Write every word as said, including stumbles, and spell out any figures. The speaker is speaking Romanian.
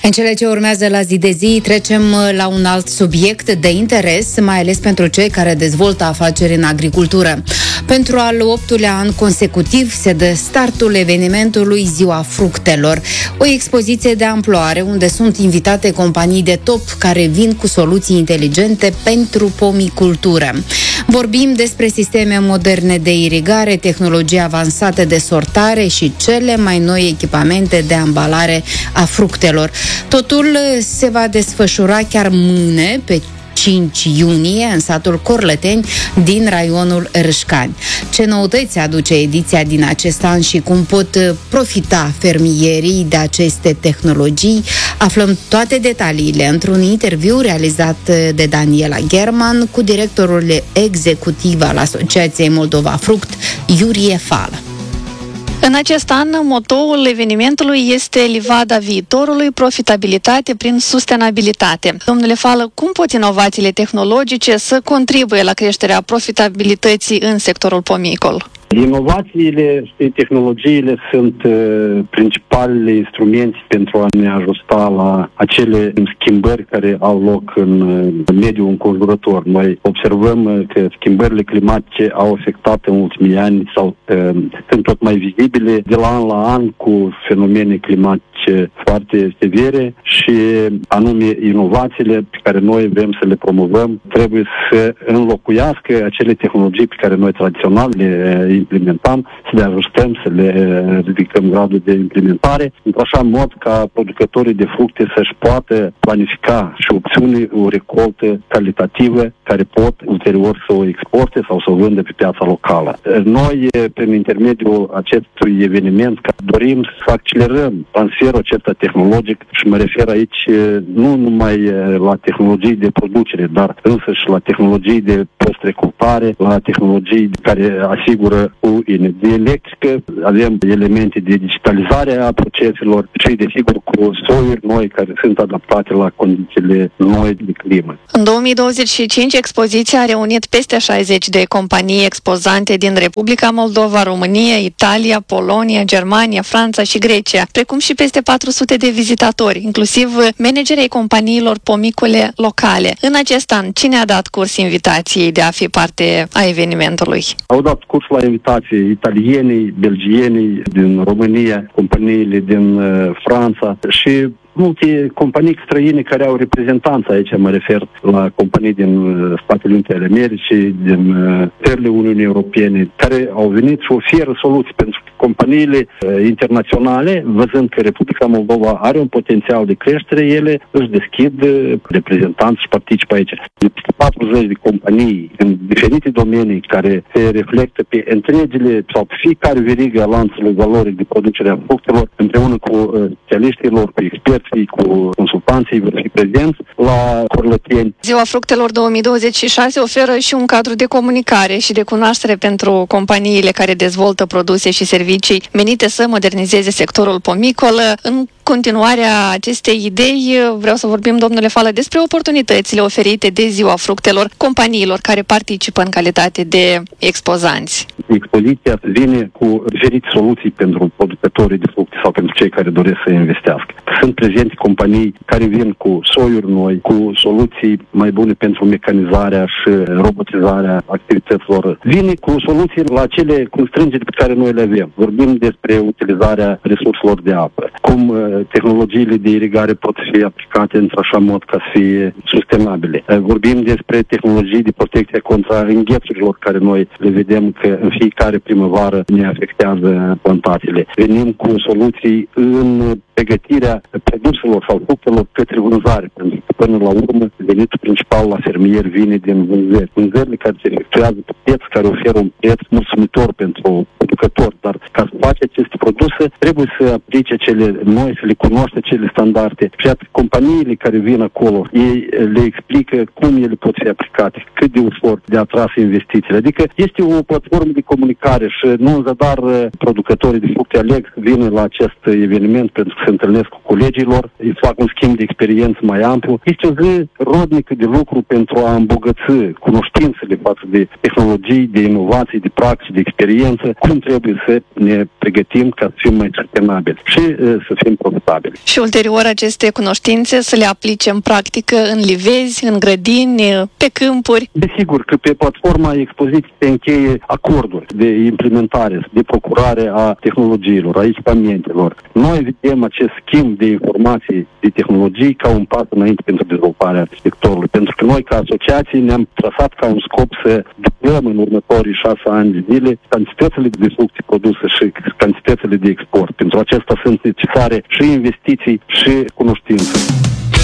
În cele ce urmează la zi de zi, trecem la un alt subiect de interes, mai ales pentru cei care dezvoltă afaceri în agricultură. Pentru al optulea an consecutiv se dă startul evenimentului Ziua Fructelor, o expoziție de amploare unde sunt invitate companii de top care vin cu soluții inteligente pentru pomicultură. Vorbim despre sisteme moderne de irigare, tehnologii avansate de sortare și cele mai noi echipamente de ambalare a fructelor. Totul se va desfășura chiar mâine, pe cinci iunie, în satul Corlăteni, din raionul Râșcani. Ce noutăți aduce ediția din acest an și cum pot profita fermierii de aceste tehnologii? Aflăm toate detaliile într-un interviu realizat de Daniela German cu directorul executiv al Asociației Moldova Fruct, Iurie Fală. În acest an, motoul evenimentului este Livada viitorului, profitabilitate prin sustenabilitate. Domnule Fală, cum pot inovațiile tehnologice să contribuie la creșterea profitabilității în sectorul pomicol? Inovațiile și tehnologiile sunt uh, principalele instrumente pentru a ne ajusta la acele schimbări care au loc în uh, mediul înconjurător. Noi observăm uh, că schimbările climatice au afectat în ultimii ani sau uh, sunt tot mai vizibile de la an la an cu fenomene climatice foarte severe și anume inovațiile pe care noi vrem să le promovăm trebuie să înlocuiască acele tehnologii pe care noi tradițional le implementam, să le ajustăm, să le ridicăm gradul de implementare, într-așa mod ca producătorii de fructe să-și poată planifica și obține o recoltă calitativă care pot ulterior să o exporte sau să o vândă pe piața locală. Noi, prin intermediul acestui eveniment, dorim să accelerăm transferul acesta tehnologic și mă refer aici nu numai la tehnologii de producere, dar însăși la tehnologii de post-recoltare, la tehnologii care asigură o energie electrică, avem elemente de digitalizare a proceselor și, desigur, cu soiuri noi care sunt adaptate la condițiile noi de climă. În două mii douăzeci și cinci, expoziția a reunit peste șaizeci de companii expozante din Republica Moldova, România, Italia, Polonia, Germania, Franța și Grecia, precum și peste patru sute de vizitatori, inclusiv managerii companiilor pomicole locale. În acest an, cine a dat curs invitației de a fi parte a evenimentului? Au dat curs la invitații italienii, belgienii din România, companiile din uh, Franța și multe companii străine care au reprezentanță aici, mă refer la companii din Statele Unite ale Americii, din țările Uniunii Europene, care au venit și oferă soluții pentru companiile uh, internaționale, văzând că Republica Moldova are un potențial de creștere, ele își deschid uh, reprezentanți și participă aici. De patruzeci de companii în diferite domenii care se reflectă pe întregile sau pe fiecare verigă a lanțului valoric de producere a fructelor, împreună cu uh, specialiștii lor, cu experți, cu consultanții vor fi prezenți la Corlăteni. Ziua Fructelor două mii douăzeci și șase oferă și un cadru de comunicare și de cunoaștere pentru companiile care dezvoltă produse și servicii menite să modernizeze sectorul pomicol. În continuarea acestei idei, vreau să vorbim, domnule Fală, despre oportunitățile oferite de Ziua Fructelor companiilor care participă în calitate de expozanți. Expoziția vine cu diferite soluții pentru producătorii de fructe sau pentru cei care doresc să investească. Sunt prezente companii care vin cu soiuri noi, cu soluții mai bune pentru mecanizarea și robotizarea activităților. Vine cu soluții la acele constrângeri pe care noi le avem. Vorbim despre utilizarea resurselor de apă, cum tehnologiile de irigare pot fi aplicate într-așa mod ca să fie sustenabile. Vorbim despre tehnologii de protecție contra înghețurilor care noi le vedem că în fiecare primăvară ne afectează plantațiile. Venim cu soluții în pregătirea produselor sau fructelor către vânzare, pentru că până la urmă venitul principal la fermier vine din vânzări. Vânzările care se efectuează pe preț, care oferă un preț mulțumitor pentru producător, dar ca să faci aceste produse trebuie să aplice cele noi, să le cunoaște cele standarde. Și atât companiile care vin acolo, ei le explică cum ele pot fi aplicate, cât de ușor de atras investițiile. Adică este o platformă de comunicare și nu în zadar producătorii de fructe aleg să vină la acest eveniment pentru că se întâlnesc cu colegilor, îi fac un schimb de experiență mai amplu. Este o zi rodnică de lucru pentru a îmbogăți cunoștințele față de tehnologii, de inovații, de practici, de experiență, cum trebuie să ne pregătim ca să fim mai sustenabili și uh, să fim profitabili. Și ulterior aceste cunoștințe să le aplice în practică în livezi, în grădini, pe câmpuri. Desigur că pe platforma expoziției se încheie acorduri de implementare, de procurare a tehnologiilor, a echipamentelor. Noi vedem acest schimb de informații, de tehnologii ca un pas înainte pentru dezvoltarea sectorului. Pentru că noi, ca asociații, ne-am trasat ca un scop să dublăm în următorii șase ani de zile cantitățile de producție produse și cantitățile de export. Pentru acesta sunt necesare și investiții și cunoștințe.